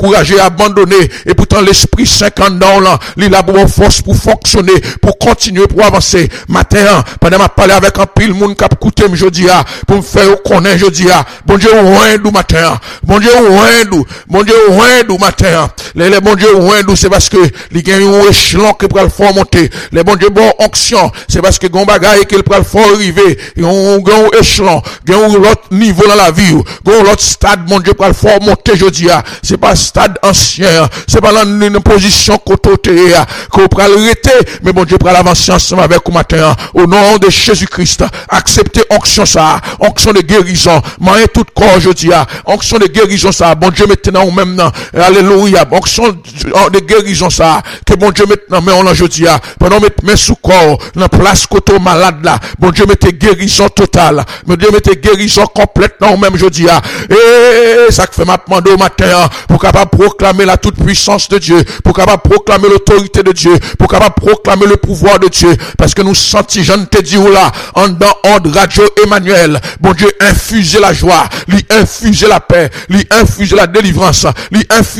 découragé, abandonné, et pourtant l'Esprit Saint quand dans là, il a bonne force pour fonctionner, pour continuer, pour avancer. Matin, pendant ma parler avec un pile monde qui a écouté me jeudi pour me faire connaître jeudi. Bon Dieu, ouindou matin. Bon Dieu, ouindou. Bon Dieu, ouindou matin. Les bon Dieu, ouindou, c'est parce que il y a un échelon qui peut le faire monter. Les bon Dieu, bon onction, c'est parce que gon bagaille qu'il peut le faire arriver. Un échelon, un autre niveau dans la vie, un autre stade, mon Dieu, pour le faire monter jeudi. C'est pas stade ancien, c'est pas une position côté qu'on peut l'arrêter, mais bon Dieu, pour l'avancer ensemble avec vous matin. Au nom de Jésus-Christ, acceptez onction ça, onction de guérison, main tout corps jeudi, onction de guérison ça, bon Dieu maintenant ou même non, alléluia, onction de guérison ça, que bon Dieu maintenant mais on en jeudi, pendant mettre main sous corps, dans place côté malade là, bon Dieu mettez guérison totale, bon Dieu mettez guérison complète non même jeudi, et ça fait m'a demandé au matin, pour capable proclamer la toute puissance de Dieu, pour capable proclamer l'autorité de Dieu, pour capable proclamer le pouvoir de Dieu, parce que nous sentons, je ne te dis où là, en dans ordre radio Emmanuel, bon Dieu, infuser la joie, lui infuser la paix, lui infuser la délivrance, lui infuser